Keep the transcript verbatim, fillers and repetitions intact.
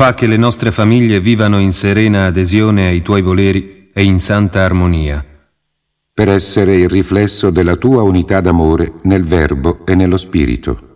Fa che le nostre famiglie vivano in serena adesione ai tuoi voleri e in santa armonia. Per essere il riflesso della tua unità d'amore nel Verbo e nello Spirito.